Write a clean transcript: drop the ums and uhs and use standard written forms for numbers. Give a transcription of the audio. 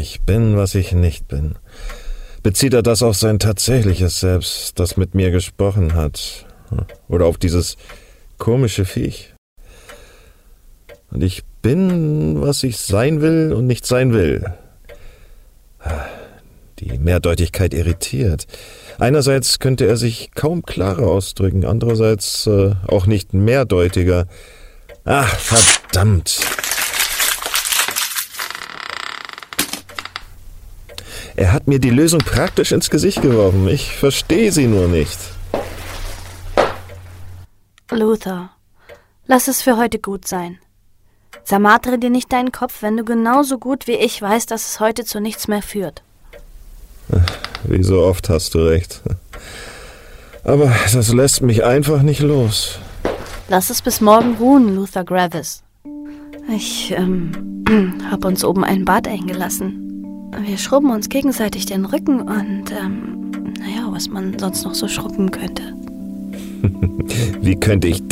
Ich bin, was ich nicht bin. Bezieht er das auf sein tatsächliches Selbst, das mit mir gesprochen hat? Oder auf dieses komische Viech? Und ich bin, was ich sein will und nicht sein will. Die Mehrdeutigkeit irritiert. Einerseits könnte er sich kaum klarer ausdrücken, andererseits auch nicht mehrdeutiger. Ach, verdammt! Er hat mir die Lösung praktisch ins Gesicht geworfen. Ich verstehe sie nur nicht. Luther, lass es für heute gut sein. Zermartere dir nicht deinen Kopf, wenn du genauso gut wie ich weißt, dass es heute zu nichts mehr führt. Wie so oft hast du recht. Aber das lässt mich einfach nicht los. Lass es bis morgen ruhen, Luther Gravis. Ich hab uns oben ein Bad eingelassen. Wir schrubben uns gegenseitig den Rücken und, was man sonst noch so schrubben könnte. Wie könnte ich